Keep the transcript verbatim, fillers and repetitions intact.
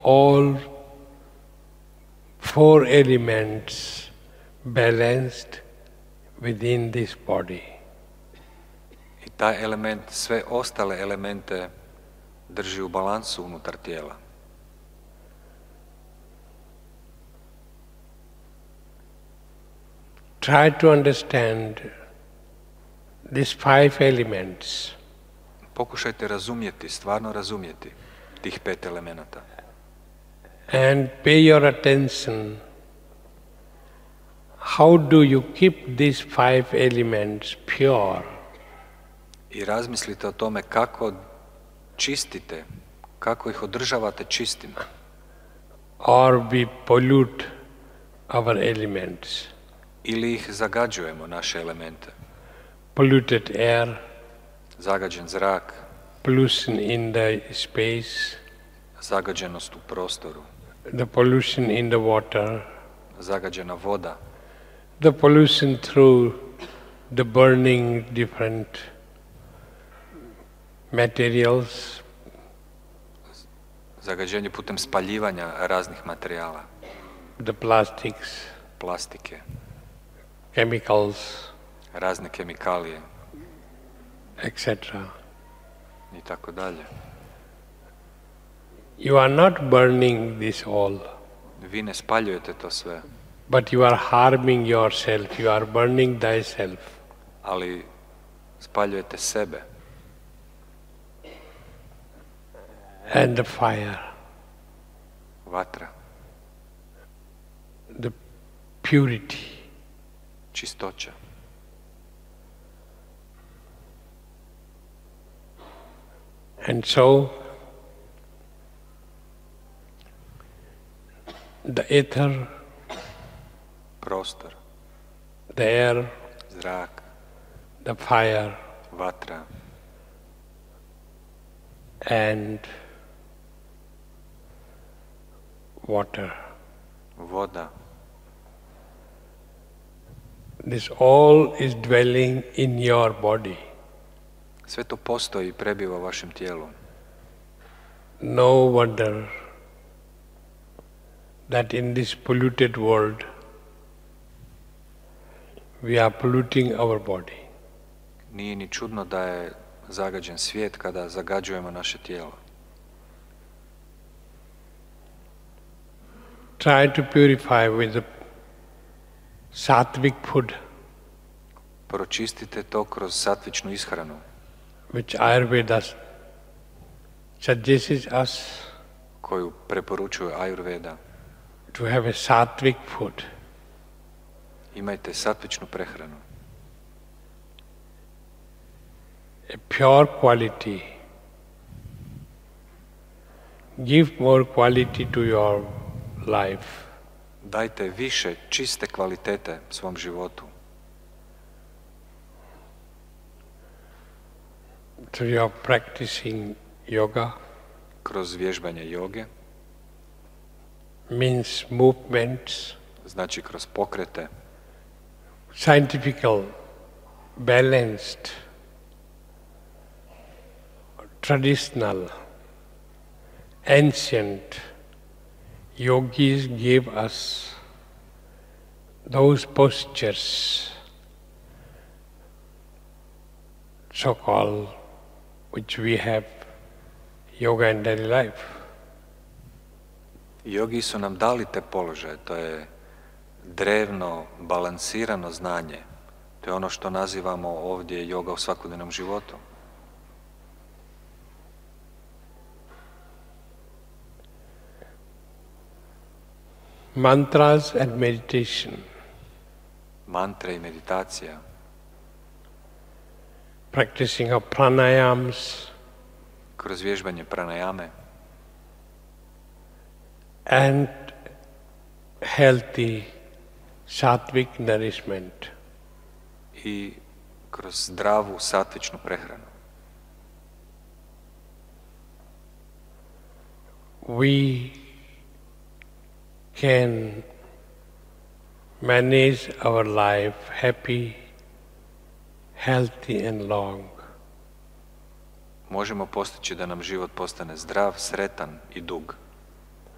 all four elements balanced within this body. I taj element sve ostale elemente drži u balansu unutar tijela. Try to understand these five elements. Pokušajte razumjeti, stvarno razumjeti tih pet elemenata. And pay your attention. How do you keep these five elements pure? I razmislite o tome kako čistite, kako ih održavate čistima. Or we pollute our elements. Ili ih zagađujemo, naše elemente. Polluted air, zagađen zrak, pollution in the space, zagađenost u prostoru, the pollution in the water, zagađena voda, the pollution through the burning different materials, zagađenje putem spaljivanja raznih materijala, the plastics, plastike, chemicals, razne kemikalije, et cetera. I tako dalje. You are not burning this all, Vi ne spaljujete to sve, but you are harming yourself, you are burning thyself. ali spaljujete sebe. And the fire, Vatra, the purity. čistoća. And so, the ether, Prostor, the air, zrak, the fire, vatra and water. voda. This all is dwelling in your body. Sve to postoji i prebiva u vašem tijelu. No wonder that in this polluted world we are polluting our body. Nije ni čudno da je zagađen svijet kada zagađujemo naše tijelo. Try to purify with the sattvic food, Pročistite to kroz satvičnu ishranu, which Ayurveda suggests us koju preporučuje Ayurveda. to have a sattvic food. Imajte satvičnu prehranu, A pure quality. Give more quality to your life. dajte više čiste kvalitete svom životu. Through your practicing yoga, Kroz vježbanje joge, means movements, znači kroz pokrete, scientifical, balanced, traditional, ancient yogis gave us those postures, so-called, which we have yoga in daily life. jogi su nam dali te položaje, to je drevno, balansirano znanje. To je ono što nazivamo ovdje joga u svakodnevnom životu. Mantras and meditation. Mantre i meditacija, Practicing of pranayams kroz vježbanje pranajame and healthy sattvic nourishment. i kroz zdravu satvičnu prehranu. We can manage our life happy, healthy and long Možemo postići da nam život postane zdrav, sretan i dug.